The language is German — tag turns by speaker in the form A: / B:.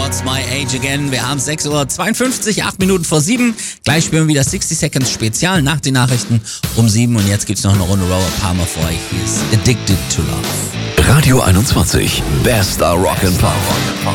A: What's My Age Again. Wir haben 6:52 Uhr, 8 Minuten vor 7. Gleich spielen wir wieder 60 Seconds Spezial nach den Nachrichten um 7. Und jetzt gibt's noch eine Runde Robert Palmer für euch. Hier ist Addicted to Love.
B: Radio 21, bester Rock and Pop.